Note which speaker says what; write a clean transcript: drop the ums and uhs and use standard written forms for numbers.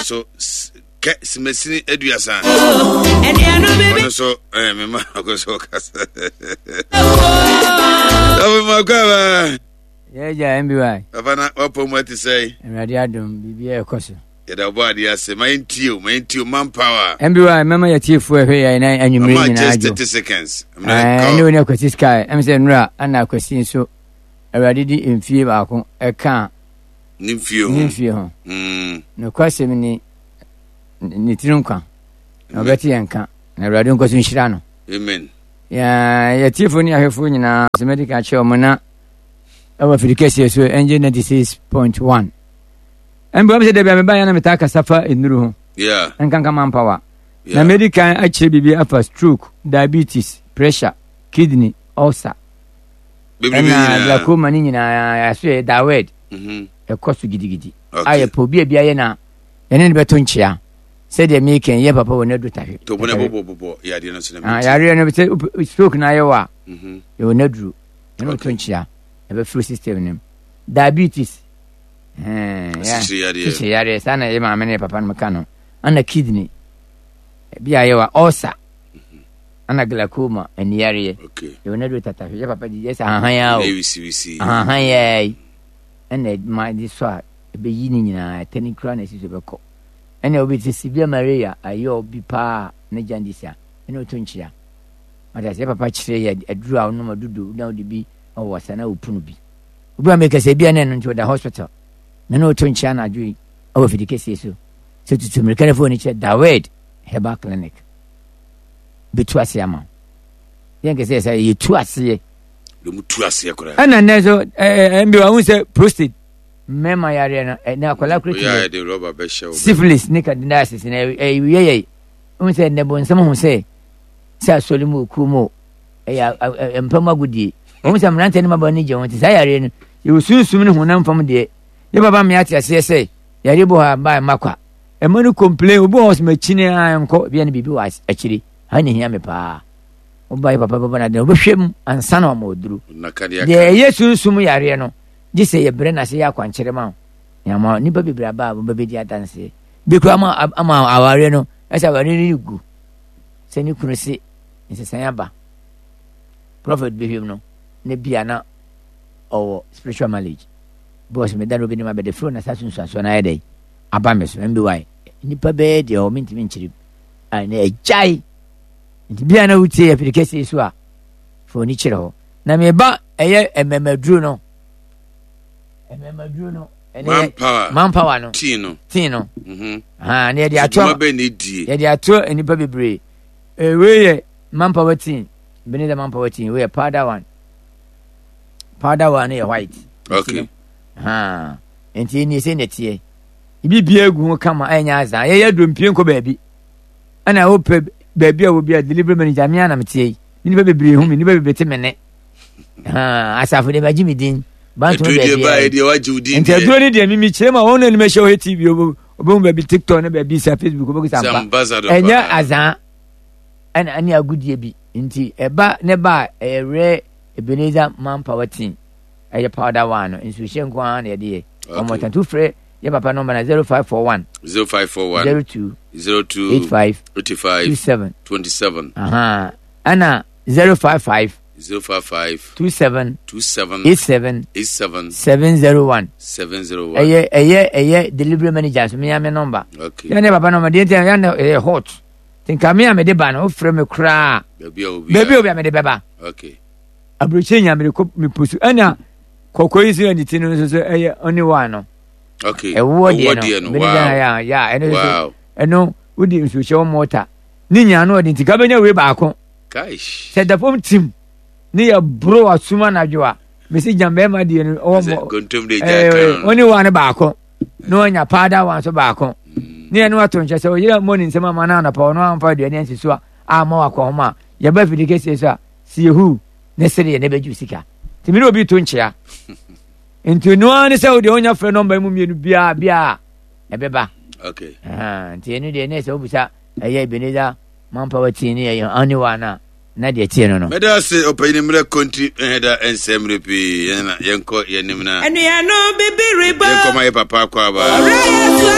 Speaker 1: so simesini eduasa ono so me ma ko so kasa Ave makaba
Speaker 2: yeah MBY
Speaker 1: Avana opo mo ti say
Speaker 2: Awurade adom bibia ekoso
Speaker 1: yeda bo ade ase mayentio manpower
Speaker 2: MBY mama yatiefo ehwe ya na anwumre nyina ajo
Speaker 1: 30 seconds
Speaker 2: ni woni akwasi sky say nura ana akwasi nso Awurade di emfie baako eka nimfie ho no kwasem ni tirunkwa na obeti yanka na Awurade nkoso nhira no
Speaker 1: amen
Speaker 2: ya yatiefo ni ahefo nyina medical chair omona awa firikesi so engine 96.1 MBY say de be ba ya na metaka safa enuru ho nkanka manpower na medical achire bibi afa stroke diabetes pressure kidney ulcer na glaucoma ni nyina ya so dawed ekoso gidigidi aye po bia ye na ene ne beto nchia say de meken ye papa wona do tafe
Speaker 1: to bona bobo ya de no so
Speaker 2: na ya no be stroke na ye wa ye wona duru ene to nchia e be flu system nim diabetes ya sana ye ma mene papa no kano ana kidney bia ye wa ulcer ana glaucoma en yare ye wona do tafe ye papa di yes ahan ya o ahan ya ene ma di so a be yini nyina technical na sisi be ko ene obi ti Sibia Maria ayo bi pa na jandisia ene otonchia mata se papa chire ya aduru a no madudu na odi bi o wasana opunu bi obi ameka se bia na no nti da hospital na no otonchia na adui o fidikesi so se tutu me telefone che Dawed Herbal Clinic bitu ase ama yenke se yetu ase
Speaker 1: do mutu ase akora
Speaker 2: ana nezo MBY won say prostate mema yare na akola create
Speaker 1: ya de rubber be show
Speaker 2: syphilis ni candidiasis na ye won say ne bon nsem ho say asolimu okumo ya empama gudie won say mrante ni maba ni je won say yare no ye sunsun ni honam fam de ye baba me ate ase say yare bo ha ba makwa e manu complain obo hos machine anko bia ni bibi wa akiri ha ni hia me pa obai papa na de obehwem ansa na omoduru de ye sunsun yare no gise ye bre na se ya kwankyere ma ya ma ni ba bibra ba ba be di adanse bi kura ama aware no esa aware ni gu se ni kunu se nsesan ya ba prophet behim no ne bia na owo spiritual knowledge boss me dan obi ni ma be de flow na sasun so na yede aba me so MBY ni pa be de o minti minchiri ai na ejai nti bia na wutie ya firikesi so a fo ni kire ho na me ba eye ememaduru no manpower no tino ne dia ato enipa bebre we ye manpower team beni the manpower team we powder one ye white
Speaker 1: okay
Speaker 2: enti ni se netie ibi bia egu kama anya azan ye dompie nko baabi ana ope baabi a wo bia delivery manager me ana metie ni ba bebre hu me ni ba bebre te mene asafo de ba jimi din bantu de ba
Speaker 1: de wajudi
Speaker 2: enti aduro ni de mimi chema won na me show TV obo ba bi TikTok na ba bi sa Facebook obo samba enya azan ana ani agudie bi enti eba ne ba re Ebenezer manpower team eye powder one nso hyenko an na de omo tantu frɛ ye papa number na 0541 02 85 27 ana 055 27 87 701 eye delivery manager so me am number ya ne papa number de ya ne hot tinka me am de ba na o frɛ me kra baby obi am de beba
Speaker 1: okay
Speaker 2: abroche nya me ko me posu ana kokoyi si ani tinu so eye only one no
Speaker 1: okay
Speaker 2: e wo de no ya eno udi nso che o mota ni nya no de tinka benya we ba ko
Speaker 1: gosh
Speaker 2: said the form team ni ya bro asuma na dwa mesi jambe ma die no o mo oni wane ba ko no nya pada wan so ba ko ni enu ato nche se o yira moni nsema ma na pa ono amfa de ani nsiso a ma wa ko ma ya ba fidike se so a si hu ne sere ne beju sika ti mi no bi to nchia enti no ani se o de onya frɛ number mu mienu bia e beba
Speaker 1: okay
Speaker 2: enti enu de ne se obusa eye Ebenezer manpower team ni eye oni wana na de tie no
Speaker 1: meda se opayini mre country header ensemble pi yenko yenimna
Speaker 3: enu ya no bibiri ba
Speaker 1: yenko my papa kwa ba